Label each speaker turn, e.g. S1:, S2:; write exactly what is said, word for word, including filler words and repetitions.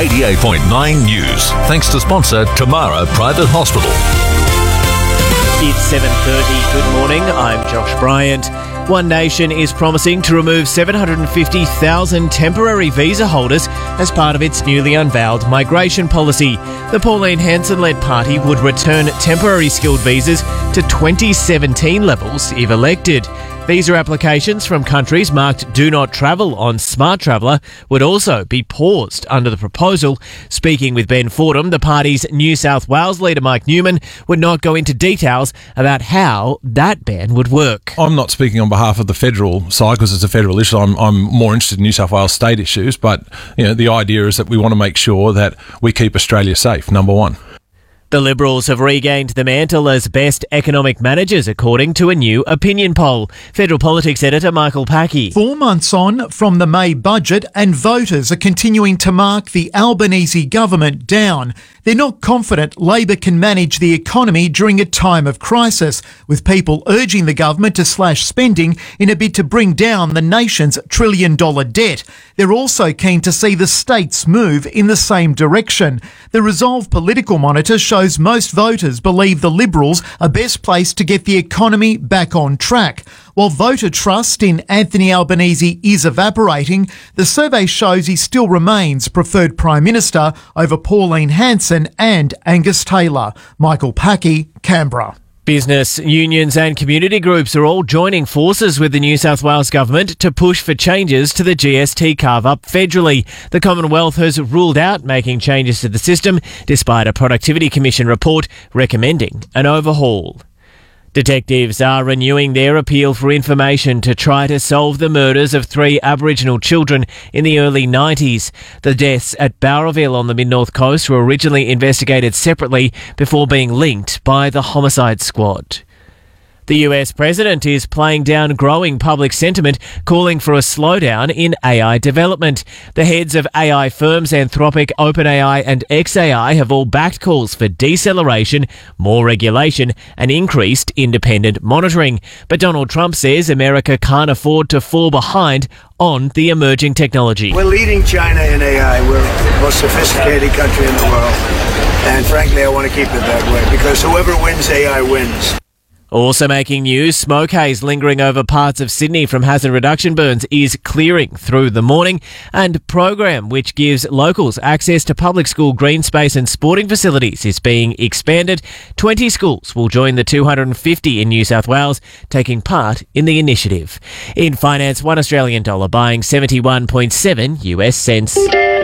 S1: eighty-eight point nine News. Thanks to sponsor Tamara Private Hospital.
S2: It's seven thirty. Good morning. I'm Josh Bryant. One Nation is promising to remove seven hundred fifty thousand temporary visa holders as part of its newly unveiled migration policy. The Pauline Hanson-led party would return temporary skilled visas to twenty seventeen levels if elected. Visa applications from countries marked Do Not Travel on Smart Traveller would also be paused under the proposal. Speaking with Ben Fordham, the party's New South Wales leader Mike Newman would not go into details about how that ban would work.
S3: I'm not speaking on behalf of the federal side because it's a federal issue. I'm, I'm more interested in New South Wales state issues, but you know, the idea is that we want to make sure that we keep Australia safe, number one.
S2: The Liberals have regained the mantle as best economic managers, according to a new opinion poll. Federal politics editor Michael Packey.
S4: Four months on from the May budget, and voters are continuing to mark the Albanese government down. They're not confident Labor can manage the economy during a time of crisis, with people urging the government to slash spending in a bid to bring down the nation's trillion dollar debt. They're also keen to see the states move in the same direction. The Resolve Political Monitor shows most voters believe the Liberals are best placed to get the economy back on track. While voter trust in Anthony Albanese is evaporating, the survey shows he still remains preferred Prime Minister over Pauline Hanson and Angus Taylor. Michael Packey, Canberra.
S2: Business, unions and community groups are all joining forces with the New South Wales government to push for changes to the G S T carve-up federally. The Commonwealth has ruled out making changes to the system, despite a Productivity Commission report recommending an overhaul. Detectives are renewing their appeal for information to try to solve the murders of three Aboriginal children in the early nineties. The deaths at Bowraville on the Mid-North Coast were originally investigated separately before being linked by the Homicide Squad. The U S president is playing down growing public sentiment, calling for a slowdown in A I development. The heads of A I firms Anthropic, OpenAI and xAI have all backed calls for deceleration, more regulation and increased independent monitoring. But Donald Trump says America can't afford to fall behind on the emerging technology.
S5: We're leading China in A I. We're the most sophisticated country in the world. And frankly, I want to keep it that way because whoever wins A I wins.
S2: Also making news, smoke haze lingering over parts of Sydney from hazard reduction burns is clearing through the morning, and program which gives locals access to public school green space and sporting facilities is being expanded. twenty schools will join the two hundred fifty in New South Wales taking part in the initiative. In finance, one Australian dollar buying seventy-one point seven U S cents.